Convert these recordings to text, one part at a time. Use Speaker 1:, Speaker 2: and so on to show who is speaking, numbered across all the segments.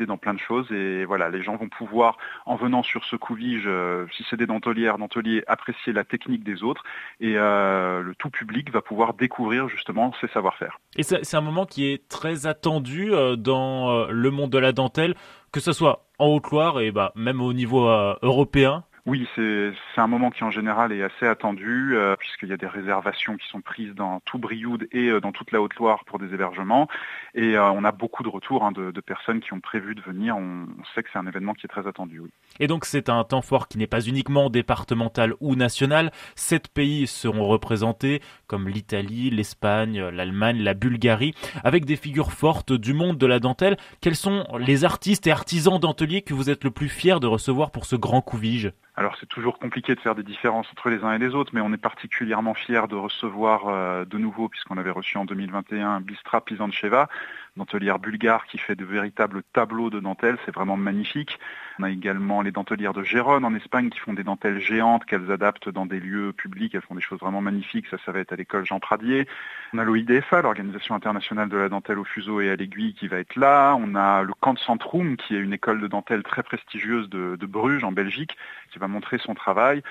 Speaker 1: dans plein de choses et voilà, les gens vont pouvoir, en venant sur ce Couvige, si c'est des denteliers, apprécier la technique des autres et le tout public va pouvoir découvrir justement ces savoir-faire.
Speaker 2: Et c'est un moment qui est très attendu dans le monde de la dentelle, que ce soit en Haute-Loire et même au niveau européen.
Speaker 1: Oui, c'est un moment qui en général est assez attendu puisqu'il y a des réservations qui sont prises dans tout Brioude et dans toute la Haute-Loire pour des hébergements et on a beaucoup de retours de personnes qui ont prévu de venir. On sait que c'est un événement qui est très attendu, oui.
Speaker 2: Et donc c'est un temps fort qui n'est pas uniquement départemental ou national. 7 pays seront représentés comme l'Italie, l'Espagne, l'Allemagne, la Bulgarie, avec des figures fortes du monde de la dentelle. Quels sont les artistes et artisans denteliers que vous êtes le plus fiers de recevoir pour ce grand Couvige ?
Speaker 1: Alors c'est toujours compliqué de faire des différences entre les uns et les autres, mais on est particulièrement fiers de recevoir de nouveau, puisqu'on avait reçu en 2021 Bistra Pizancheva, dentelière bulgare qui fait de véritables tableaux de dentelle, c'est vraiment magnifique. On a également les dentelières de Gérone en Espagne qui font des dentelles géantes qu'elles adaptent dans des lieux publics, elles font des choses vraiment magnifiques, ça va être à l'école Jean Pradier. On a l'OIDFA, l'Organisation internationale de la dentelle au fuseau et à l'aiguille qui va être là. On a le Camp Centrum qui est une école de dentelle très prestigieuse de Bruges en Belgique qui va montrer son travail.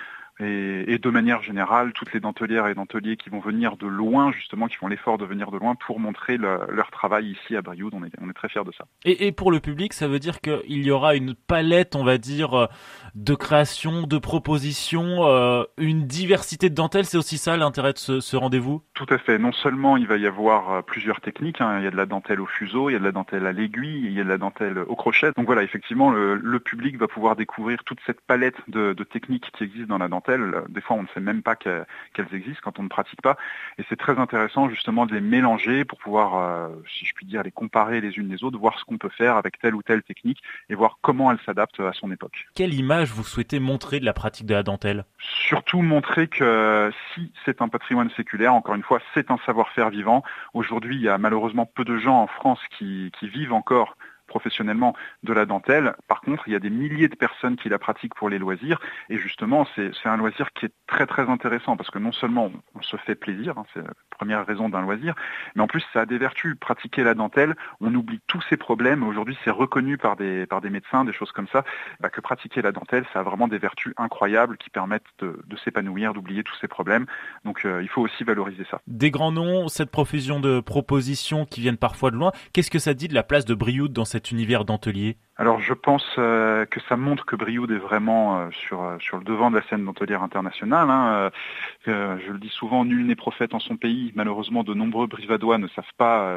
Speaker 1: Et de manière générale, toutes les dentelières et denteliers qui vont venir de loin, justement, qui font l'effort de venir de loin pour montrer leur travail ici à Brioude. On est très fiers de ça.
Speaker 2: Et pour le public, ça veut dire qu'il y aura une palette, on va dire, de créations, de propositions, une diversité de dentelles. C'est aussi ça l'intérêt de ce rendez-vous ?
Speaker 1: Tout à fait. Non seulement il va y avoir plusieurs techniques, il y a de la dentelle au fuseau, il y a de la dentelle à l'aiguille, il y a de la dentelle au crochet. Donc voilà, effectivement, le public va pouvoir découvrir toute cette palette de techniques qui existent dans la dentelle. Des fois, on ne sait même pas qu'elles existent quand on ne pratique pas. Et c'est très intéressant justement de les mélanger pour pouvoir, si je puis dire, les comparer les unes les autres, voir ce qu'on peut faire avec telle ou telle technique et voir comment elle s'adapte à son époque.
Speaker 2: Quelle image vous souhaitez montrer de la pratique de la dentelle ?
Speaker 1: Surtout montrer que si c'est un patrimoine séculaire, encore une fois, c'est un savoir-faire vivant. Aujourd'hui, il y a malheureusement peu de gens en France qui vivent encore professionnellement de la dentelle. Par contre, il y a des milliers de personnes qui la pratiquent pour les loisirs et justement, c'est un loisir qui est très très intéressant parce que non seulement on se fait plaisir, c'est la première raison d'un loisir, mais en plus ça a des vertus. Pratiquer la dentelle, on oublie tous ces problèmes. Aujourd'hui, c'est reconnu par des médecins, des choses comme ça, que pratiquer la dentelle, ça a vraiment des vertus incroyables qui permettent de s'épanouir, d'oublier tous ces problèmes. Donc il faut aussi valoriser ça.
Speaker 2: Des grands noms, cette profusion de propositions qui viennent parfois de loin, qu'est-ce que ça dit de la place de Brioude dans cet univers dentelier ?
Speaker 1: Alors je pense que ça montre que Brioude est vraiment sur le devant de la scène dentelière internationale. Je le dis souvent, nul n'est prophète en son pays. Malheureusement, de nombreux Brivadois ne savent pas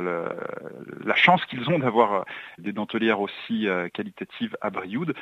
Speaker 1: la chance qu'ils ont d'avoir des dentelières aussi qualitatives à Brioude.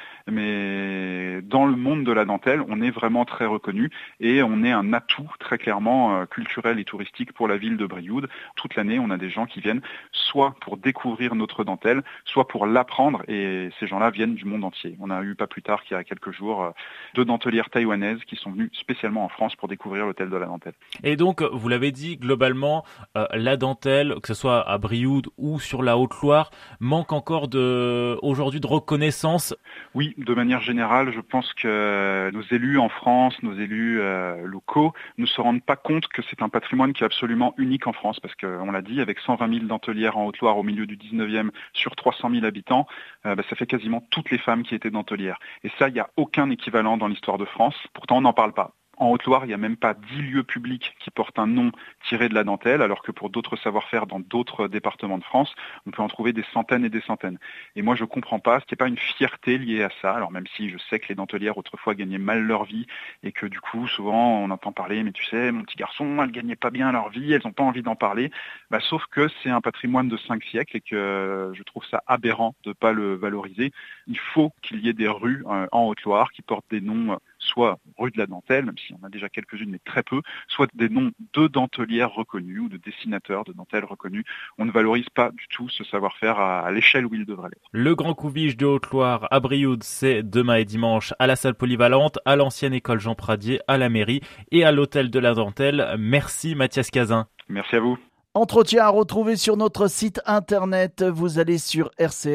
Speaker 1: Mais dans le monde de la dentelle, on est vraiment très reconnu et on est un atout très clairement culturel et touristique pour la ville de Brioude. Toute l'année, on a des gens qui viennent soit pour découvrir notre dentelle, soit pour l'apprendre et ces gens-là viennent du monde entier. On a eu pas plus tard qu'il y a quelques jours 2 dentelières taïwanaises qui sont venues spécialement en France pour découvrir l'hôtel de la dentelle.
Speaker 2: Et donc, vous l'avez dit, globalement, la dentelle, que ce soit à Brioude ou sur la Haute-Loire, manque encore aujourd'hui de reconnaissance.
Speaker 1: Oui, de manière générale, je pense que nos élus en France, nos élus locaux, ne se rendent pas compte que c'est un patrimoine qui est absolument unique en France, parce qu'on l'a dit, avec 120 000 dentelières en Haute-Loire au milieu du 19e sur 300 000 habitants, ça fait quasiment toutes les femmes qui étaient dentelières. Et ça, il n'y a aucun équivalent dans l'histoire de France. Pourtant, on n'en parle pas. En Haute-Loire, il n'y a même pas 10 lieux publics qui portent un nom tiré de la dentelle, alors que pour d'autres savoir-faire dans d'autres départements de France, on peut en trouver des centaines et des centaines. Et moi, je ne comprends pas, ce n'est pas une fierté liée à ça. Alors même si je sais que les dentelières autrefois gagnaient mal leur vie et que du coup, souvent, on entend parler, mais tu sais, mon petit garçon, elles ne gagnaient pas bien leur vie, elles n'ont pas envie d'en parler. Sauf que c'est un patrimoine de 5 siècles et que je trouve ça aberrant de ne pas le valoriser. Il faut qu'il y ait des rues en Haute-Loire qui portent des noms soit rue de la dentelle, même si on a déjà quelques-unes, mais très peu, soit des noms de dentelières reconnues ou de dessinateurs de dentelles reconnus. On ne valorise pas du tout ce savoir-faire à l'échelle où il devrait l'être.
Speaker 2: Le Grand Couvige de Haute-Loire à Brioude, c'est demain et dimanche à la salle polyvalente, à l'ancienne école Jean Pradier, à la mairie et à l'hôtel de la dentelle. Merci Mathias Cazin.
Speaker 1: Merci à vous.
Speaker 3: Entretien à retrouver sur notre site internet. Vous allez sur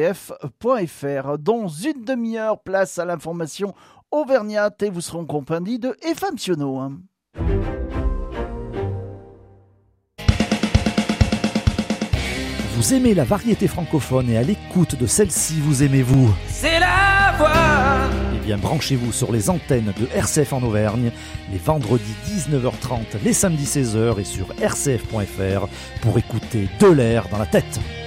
Speaker 3: rcf.fr. Dans une demi-heure, place à l'information auvergnate et vous serez en compagnie de FM Sionneau.
Speaker 4: Vous aimez la variété francophone et à l'écoute de celle-ci, vous aimez-vous ?
Speaker 5: C'est la voix.
Speaker 4: Eh bien, branchez-vous sur les antennes de RCF en Auvergne, les vendredis 19h30, les samedis 16h et sur rcf.fr pour écouter De l'air dans la tête.